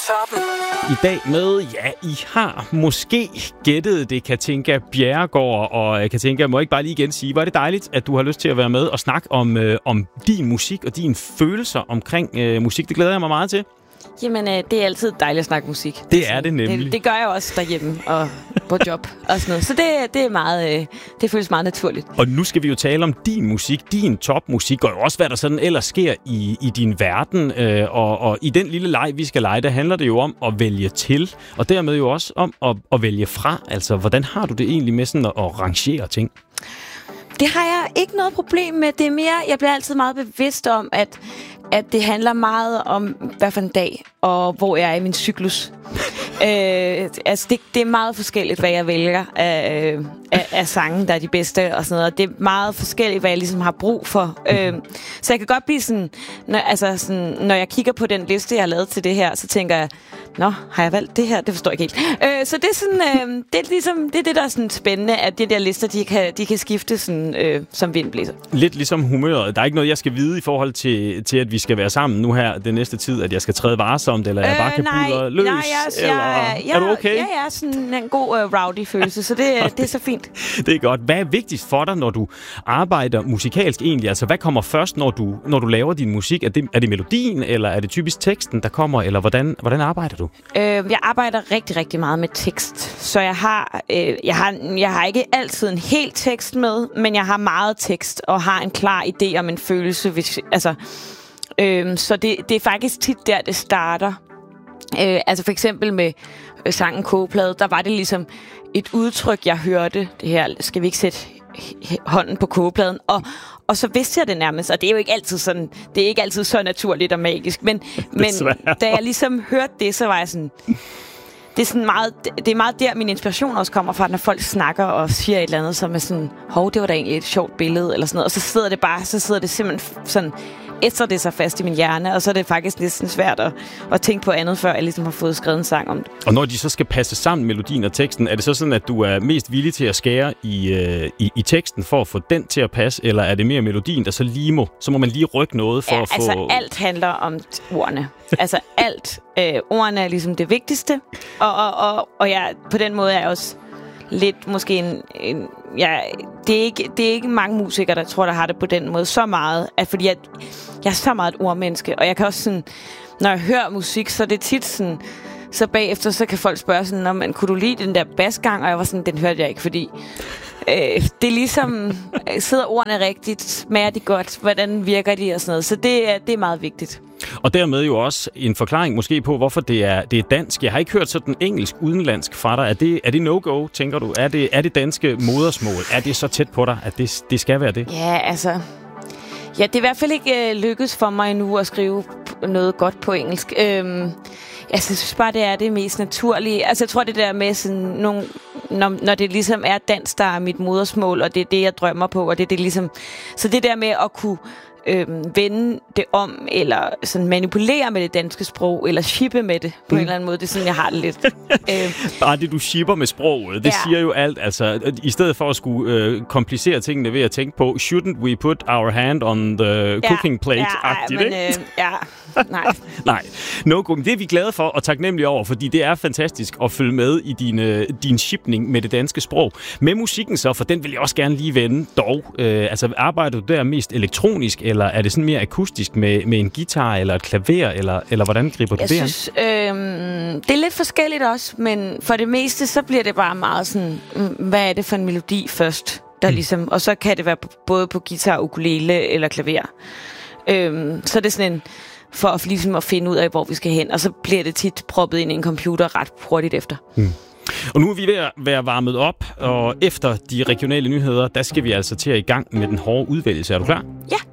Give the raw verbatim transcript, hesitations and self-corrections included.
Toppen. I dag med, ja, I har måske gættet det, Katinka Bjerregaard. Og Katinka, må jeg ikke bare lige igen sige, hvor er det dejligt, at du har lyst til at være med og snakke om, øh, om din musik og dine følelser omkring øh, musik. Det glæder jeg mig meget til. Jamen, øh, det er altid dejligt at snakke musik. Det er det nemlig. Det, det gør jeg også derhjemme og på job og sådan noget. Så det, det er meget, øh, det føles meget naturligt. Og nu skal vi jo tale om din musik, din topmusik, og jo også hvad der sådan ellers sker i, i din verden. Øh, og, og i den lille leg, vi skal lege, der handler det jo om at vælge til, og dermed jo også om at, at vælge fra. Altså, hvordan har du det egentlig med sådan at, at rangere ting? Det har jeg ikke noget problem med. Det er mere, jeg bliver altid meget bevidst om, at at det handler meget om, hvad for en dag, og hvor jeg er i min cyklus. øh, altså, det, det er meget forskelligt, hvad jeg vælger af, af, af sange, der er de bedste, og sådan noget. Og det er meget forskelligt, hvad jeg ligesom har brug for. Øh, så jeg kan godt blive sådan når, altså sådan, når jeg kigger på den liste, jeg har lavet til det her, så tænker jeg, nå, har jeg valgt det her? Det forstår jeg ikke helt. Øh, så det er sådan, øh, det er ligesom, det er det, der er sådan spændende, at de der lister, de kan, de kan skifte sådan, øh, som vindblæser. Lidt ligesom humøret. Der er ikke noget, jeg skal vide i forhold til, til at vi skal være sammen nu her den næste tid, at jeg skal træde varsomt, eller jeg bare kan pudre løs? Nej, jeg, eller, jeg, jeg, er du okay? Ja, jeg er sådan en god uh, rowdy-følelse, så det, det er så fint. Det er godt. Hvad er vigtigst for dig, når du arbejder musikalsk egentlig? Altså, hvad kommer først, når du, når du laver din musik? Er det, er det melodien, eller er det typisk teksten, der kommer, eller hvordan, hvordan arbejder du? Øh, jeg arbejder rigtig, rigtig meget med tekst, så jeg har, øh, jeg, har, jeg har ikke altid en hel tekst med, men jeg har meget tekst, og har en klar idé om en følelse, hvis, altså... Øhm, så det, det er faktisk tit der, det starter. Øh, altså for eksempel med øh, sangen Kogeplade, der var det ligesom et udtryk, jeg hørte. Det her, skal vi ikke sætte hånden på kogepladen? Og, og så vidste jeg det nærmest, og det er jo ikke altid sådan, det er ikke altid så naturligt og magisk. Men, men da jeg ligesom hørte det, så var jeg sådan... Det er, sådan meget, det er meget der, min inspiration også kommer fra, når folk snakker og siger et eller andet, som er sådan, hov, det var da egentlig et sjovt billede, eller sådan noget. Og så sidder det bare, så sidder det simpelthen sådan, ætser det sig fast i min hjerne, og så er det faktisk næsten svært at, at tænke på andet, før jeg ligesom har fået skrevet en sang om det. Og når de så skal passe sammen, melodien og teksten, er det så sådan, at du er mest villig til at skære i, øh, i, i teksten for at få den til at passe, eller er det mere melodien, der så lige må, så må man lige rykke noget for ja, at få... altså alt handler om ordene. Altså alt. Øh, ordene er ligesom det vigtigste, og, og, og, og jeg, på den måde er jeg også lidt måske en... en ja, det, er ikke, det er ikke mange musikere, der tror, der har det på den måde så meget, at fordi jeg, jeg er så meget et ordmenneske, og jeg kan også sådan... Når jeg hører musik, så er det tit sådan... Så bagefter, så kan folk spørge sådan, men kunne du lide den der basgang? Og jeg var sådan, den hørte jeg ikke, fordi... Øh, det er ligesom, sidder ordene rigtigt, smager de godt, hvordan virker de og sådan noget. Så det er, det er meget vigtigt. Og dermed jo også en forklaring måske på, hvorfor det er, det er dansk. Jeg har ikke hørt sådan engelsk udenlandsk fra dig. Er det, er det no-go, tænker du? Er det, er det danske modersmål? Er det så tæt på dig, at det, det skal være det? Ja, altså... Ja, det er i hvert fald ikke øh, lykkedes for mig endnu at skrive noget godt på engelsk. Øhm, jeg synes bare, det er det mest naturlige. Altså, jeg tror, det der med sådan nogle... Når, når det ligesom er dansk, der er mit modersmål, og det er det, jeg drømmer på, og det er det ligesom... Så det der med at kunne øhm, vende det om, eller sådan manipulere med det danske sprog, eller shippe med det på mm. en eller anden måde, det er sådan, jeg har det lidt. øhm. Bare det, du shipper med sproget, det ja. siger jo alt. Altså, i stedet for at skulle øh, komplicere tingene ved at tænke på, shouldn't we put our hand on the ja. cooking plate-agtigt, ja, ikke? Øh, ja, nej. Nej, no, det er vi glade for og taknemmelige over, fordi det er fantastisk at følge med i din, øh, din shipning med det danske sprog. Med musikken så, for den vil jeg også gerne lige vende dog. Øh, altså, arbejder du der mest elektronisk, eller er det sådan mere akustisk med, med en guitar eller et klaver, eller, eller hvordan griber du jeg det Jeg synes, øh, det er lidt forskelligt også, men for det meste, så bliver det bare meget sådan, hvad er det for en melodi først, der mm. ligesom, og så kan det være både på guitar, ukulele eller klaver. Øh, så er det sådan en, for at, ligesom at finde ud af, hvor vi skal hen, og så bliver det tit proppet ind i en computer ret hurtigt efter. Mm. Og nu er vi ved at være varmet op, og efter de regionale nyheder, der skal vi altså til at i gang med den hårde udvælgelse. Er du klar? Ja.